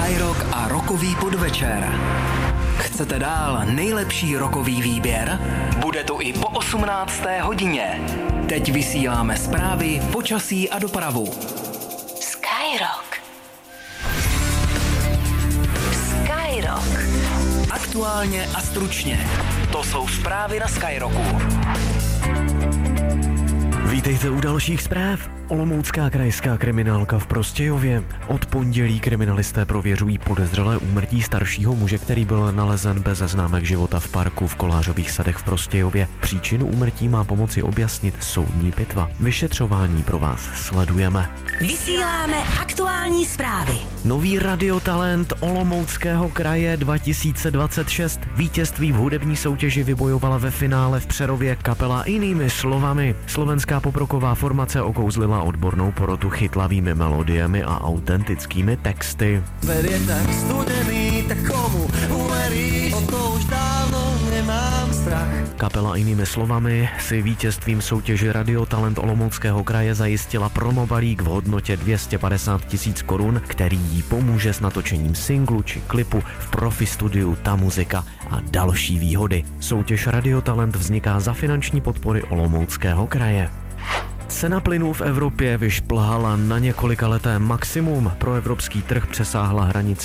Skyrock a rockový podvečer. Chcete dál nejlepší rockový výběr? Bude tu i po 18. hodině. Teď vysíláme zprávy, počasí a dopravu. Skyrock. Skyrock. Aktuálně a stručně. To jsou zprávy na Skyrocku. Vítejte u dalších zpráv. Olomoucká krajská kriminálka v Prostějově. Od pondělí kriminalisté prověřují podezřelé úmrtí staršího muže, který byl nalezen bez známek života v parku v Kolářových sadech v Prostějově. Příčinu úmrtí má pomoci objasnit soudní pitva. Vyšetřování pro vás sledujeme. Vysíláme aktuální zprávy. Nový radiotalent Olomouckého kraje 2026. Vítězství v hudební soutěži vybojovala ve finále v Přerově kapela Jinými slovami. Slovenská poproková formace okouzlila odbornou porotu chytlavými melodiemi a autentickými texty. Svet je tak studený, tak komu uveríš? O to už dávno nemám strach. Kapela Jinými slovami si vítězstvím soutěže Radiotalent Olomouckého kraje zajistila promobalík v hodnotě 250 000 korun, který jí pomůže s natočením singlu či klipu v profi studiu Ta Muzika a další výhody. Soutěž Radiotalent vzniká za finanční podpory Olomouckého kraje. Cena plynu v Evropě vyšplhala na několikaleté maximum. Pro evropský trh přesáhla hranici